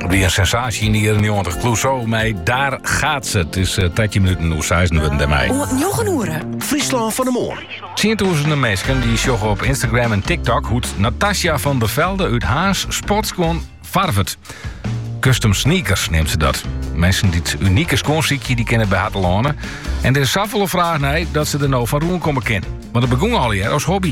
Weer een sensatie in de 91 Clouseau. Maar daar gaat ze. Het is 13 minuten hoe 26 mei. Friesland van de Moor. 10.000 mensen die sjoggen op Instagram en TikTok hoe Natasja van der Velde uit Haas sportschoen farvet. Custom sneakers neemt ze dat. Mensen die het unieke schoenziekje die kennen bij Hartelane. En er is zoveel vraag naar dat ze er nou van roen komen kennen. Want het begon al hier als hobby.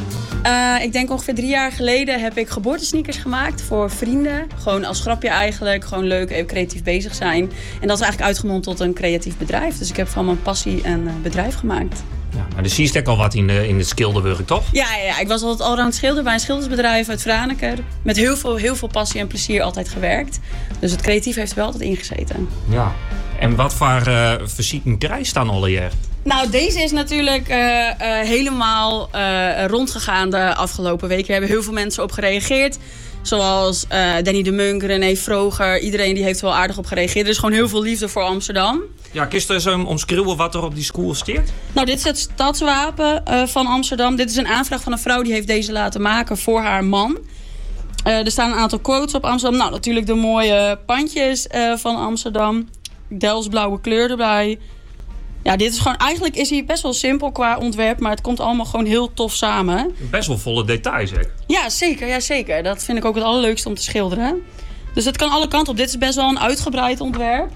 Ik denk ongeveer 3 jaar geleden heb ik geboortesneakers gemaakt voor vrienden. Gewoon als grapje eigenlijk. Gewoon leuk, even creatief bezig zijn. En dat is eigenlijk uitgemond tot een creatief bedrijf. Dus ik heb van mijn passie een bedrijf gemaakt. Ja, maar dus zie je al wat in het schilderwerk, toch? Ja, ik was altijd allround schilder bij een schildersbedrijf uit Franeker. Met heel veel passie en plezier altijd gewerkt. Dus het creatief heeft er wel altijd ingezeten. Ja. En wat voor fysieke krijg staan al hier? Nou, deze is natuurlijk helemaal rondgegaan de afgelopen weken. Er hebben heel veel mensen op gereageerd. Zoals Danny de Munk, René Vroger. Iedereen die heeft er wel aardig op gereageerd. Er is gewoon heel veel liefde voor Amsterdam. Ja, kun je eens omschrijven wat er op die school staat? Nou, dit is het stadswapen van Amsterdam. Dit is een aanvraag van een vrouw die heeft deze laten maken voor haar man. Er staan een aantal quotes op Amsterdam. Nou, natuurlijk de mooie pandjes van Amsterdam. Delftsblauwe kleur erbij. Ja, dit is gewoon, eigenlijk is hij best wel simpel qua ontwerp, maar het komt allemaal gewoon heel tof samen. Best wel volle details, hè? Ja, zeker. Dat vind ik ook het allerleukste om te schilderen. Dus het kan alle kanten op. Dit is best wel een uitgebreid ontwerp.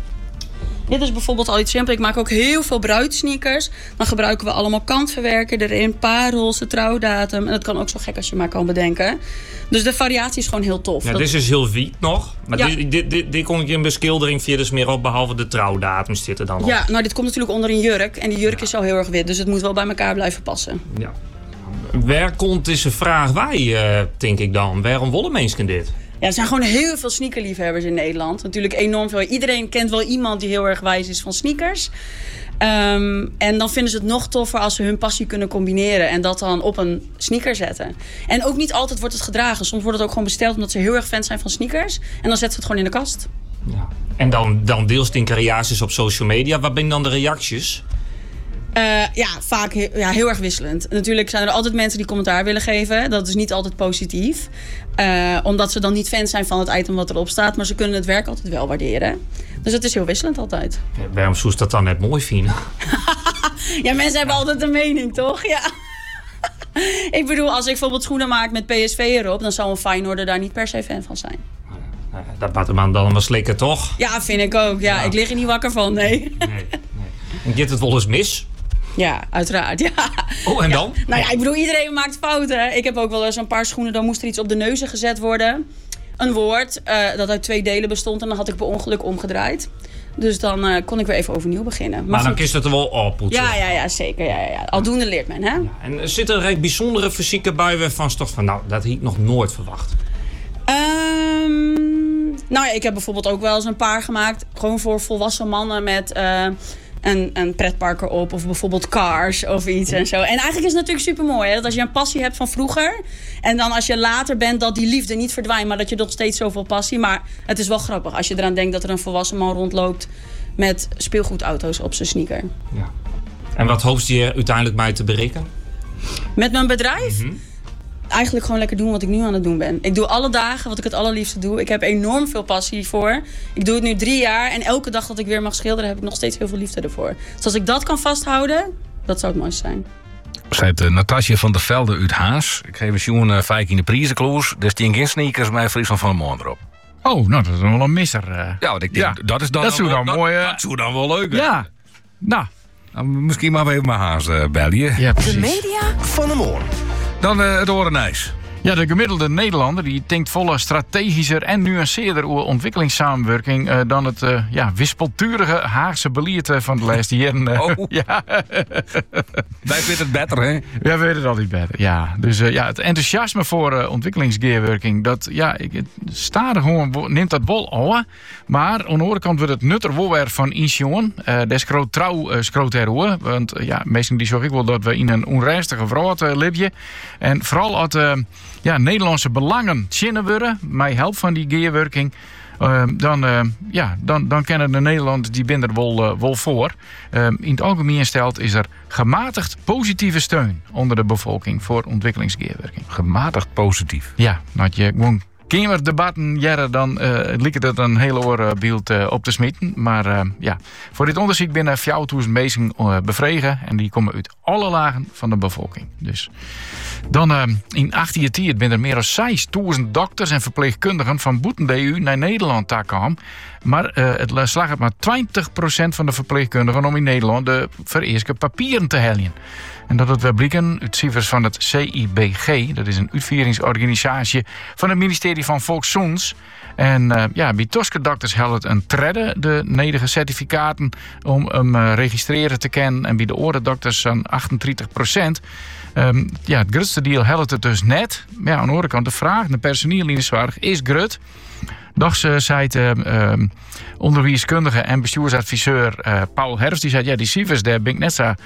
Dit is bijvoorbeeld al iets simpel. Ik maak ook heel veel bruidsneakers. Dan gebruiken we allemaal kantverwerken erin, parels, de trouwdatum. En dat kan ook zo gek als je maar kan bedenken. Dus de variatie is gewoon heel tof. Ja, dit is dus heel wiet nog. Maar ja. dit kon ik in beschildering via dus meer op, behalve de trouwdatum zitten dan op. Ja, nou dit komt natuurlijk onder een jurk. En die jurk is al heel erg wit. Dus het moet wel bij elkaar blijven passen. Ja. Waar komt deze vraag bij, denk ik dan? Waarom willen mensen dit? Ja, er zijn gewoon heel veel sneakerliefhebbers in Nederland. Natuurlijk enorm veel. Iedereen kent wel iemand die heel erg wijs is van sneakers. En dan vinden ze het nog toffer als ze hun passie kunnen combineren. En dat dan op een sneaker zetten. En ook niet altijd wordt het gedragen. Soms wordt het ook gewoon besteld omdat ze heel erg fan zijn van sneakers. En dan zetten ze het gewoon in de kast. Ja. En dan deels in creaties op social media. Wat zijn dan de reacties? Vaak heel erg wisselend. Natuurlijk zijn er altijd mensen die commentaar willen geven. Dat is niet altijd positief. Omdat ze dan niet fan zijn van het item wat erop staat. Maar ze kunnen het werk altijd wel waarderen. Dus het is heel wisselend altijd. Ja, waarom zou ze dat dan net mooi vinden? Ja, mensen hebben altijd een mening, toch? Ja. Ik bedoel, als ik bijvoorbeeld schoenen maak met PSV erop... dan zou een Feyenoorder daar niet per se fan van zijn. Dat baat hem aan dan wel slikken, toch? Ja, vind ik ook. Ja, ik lig er niet wakker van, nee. En gaat het wel eens mis? Ja, uiteraard, ja. Oh, en dan? Nou ja, ik bedoel, iedereen maakt fouten. Ik heb ook wel eens een paar schoenen, dan moest er iets op de neuzen gezet worden. Een woord dat uit 2 delen bestond en dan had ik per ongeluk omgedraaid. Dus dan kon ik weer even overnieuw beginnen. Maar dan kist het er wel oppoetsen. Ja, zeker. Ja. Aldoende leert men, hè? Ja. En zit er een bijzondere fysieke bij waarvan toch van, nou, dat had ik nog nooit verwacht? Nou ja, ik heb bijvoorbeeld ook wel eens een paar gemaakt. Gewoon voor volwassen mannen met... een pretpark erop of bijvoorbeeld Cars of iets en zo. En eigenlijk is het natuurlijk super mooi, hè? Dat als je een passie hebt van vroeger en dan als je later bent dat die liefde niet verdwijnt, maar dat je nog steeds zoveel passie. Maar het is wel grappig als je eraan denkt dat er een volwassen man rondloopt met speelgoedauto's op zijn sneaker. Ja. En wat hoopt je uiteindelijk mij te bereiken? Met mijn bedrijf? Mm-hmm. Eigenlijk gewoon lekker doen wat ik nu aan het doen ben. Ik doe alle dagen wat ik het allerliefste doe. Ik heb enorm veel passie voor. Ik doe het nu 3 jaar. En elke dag dat ik weer mag schilderen heb ik nog steeds heel veel liefde ervoor. Dus als ik dat kan vasthouden, dat zou het mooiste zijn. Zei Natasja van der Velde uit Haas. Ik geef een fijk in de prijzenkloes. Dus die geen sneakers bij Friesland van de Moor erop. Oh, nou dat is wel een misser. Ja, want ik denk, dat is dan dat zou dan mooi. Dat zou dan wel leuk. Ja, nou. Misschien maar even mijn Haas bellen. Ja, precies. De media van de Moor. Dan het Orenijs. Ja, de gemiddelde Nederlander die denkt volle strategischer en nuanceerder over ontwikkelingssamenwerking dan het wispelturige Haagse beleid van de laatste jaren. Oh. Ja. Wij weten het beter, hè? Wij weten het altijd beter, ja. Dus het enthousiasme voor ontwikkelingsgeerwerking, dat stadig gewoon neemt dat wel aan. Maar aan de andere kant wordt het nutter wel weer van insioen. Des groot trouw schroot erover. Want meestal die zorg ik wel dat we in een onrustige vrouwt libje. En vooral als Nederlandse belangen zinnen worden, met help van die geerwerking, dan kennen de Nederlanders die binnen er wel voor. In het algemeen stelt is er gematigd positieve steun onder de bevolking voor ontwikkelingsgeerwerking. Gematigd positief? Ja, dat je gewoon kamerdebatten jaren, dan lijkt het een hele oor beeld op te smieten. Maar voor dit onderzoek binnen 4000 mensen bevregen. En die komen uit alle lagen van de bevolking. Dus dan in 1810 zijn er meer dan 6000 dokters en verpleegkundigen van buiten de EU naar Nederland kwam. Maar het slag het maar 20% van de verpleegkundigen om in Nederland de vereerste papieren te halen. En dat het wel blijken uit cijfers van het CIBG, dat is een uitvoeringsorganisatie van het ministerie van Volksgezondheid. En bij Toske dokters helpt het een tredde de nedige certificaten om hem registreren te kennen. En bij de orendokters zo'n 38%. Het grootste deel helpt het dus net. Maar aan de andere kant, de vraag naar personeel in de zorg is groot. Doch ze zei onderwijskundige en bestuursadviseur Paul Herfst, die zei, die cijfers daar ben ik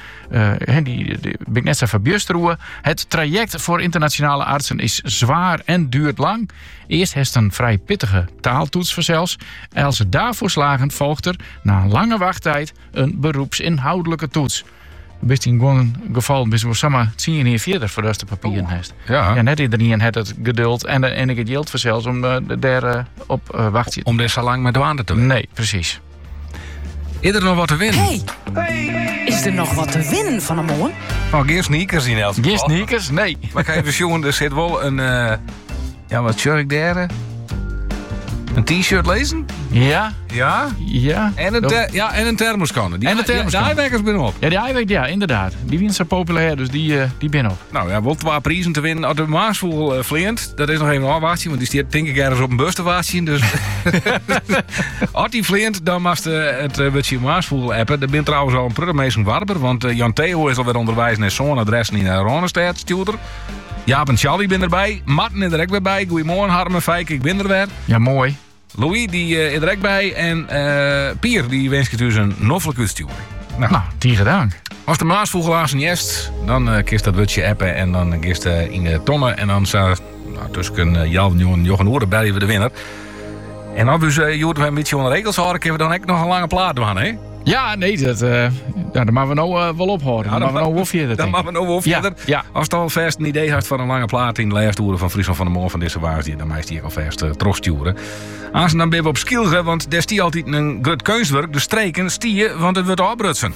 net zo verbjusteroe. Het traject voor internationale artsen is zwaar en duurt lang. Eerst heeft een vrij pittige taaltoets vanzelfs. En als ze daarvoor slagen, volgt er na een lange wachttijd een beroepsinhoudelijke toets. Best in gewoon geval best wel samen 10 jaar verder voor de papieren heeft. Ja, net iedereen heeft het geduld en ik het geld voor zelfs om daar op wachten. Om daar zo lang met douane te winnen. Nee, precies. Is er nog wat te winnen? Hey. Is er nog wat te winnen van een morgen? Nou, geen sneakers in elk geval. Geen sneakers? Nee. Maar kijk even jongen, er zit wel een wat zeg ik daar? Een t-shirt lezen? Ja. Ja? Ja. En een thermoskan. En een thermoskan. De eiwijkers ben op. Ja, de eiwijk, ja, inderdaad. Die zijn zo populair, dus die ben op. Nou ja, wel 2 prijzen te winnen. Als de Maasvoel vliegt, dat is nog even een afwachting, want die staat denk ik ergens op een bus te wachten. Dus als die vliegt, dan mag het beetje Maasvoel appen. Er bent trouwens al een pruttermeester warber, want Jan Theo is alweer onderwijs naar zo'n adres in Ronestad, stuurder. Jaap en Charlie ben erbij. Martin is er ook weer bij. Goedemorgen, Harm en Fijk, ik ben er weer. Ja, mooi. Louis, die is er ook bij. En Pier, die wens je dus een noffelijk uitsturen. Nou, die gedaan. Als de Maasvoegelaars niet is, dan kist dat wutje appen en dan kist in de tonnen. En dan zou tussen Jan en Jochen Oeren bellen we de winnaar. En dan dus Joert we een beetje onder regels houden, kunnen we dan ook nog een lange plaat doen, hè? Ja, nee, dat moeten we nou wel ophouden. Ja, dan moeten we nou verder. Dan moeten we nou verder. Ja. Als je al vast een idee hebt van een lange plaat in de lijsttoeren van Friesland van de Moor van deze waarschuwing, dan meest die ik al vast terugsturen. Als ze dan ben we op skilgen, want daar stie altijd een groot kunstwerk, de streken stieën, want het wordt opbrutsen.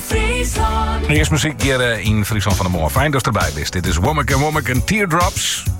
Eerst muziek hier in Friesland van de Moor. Fijn dat je erbij bent. Dit is Womack and Teardrops.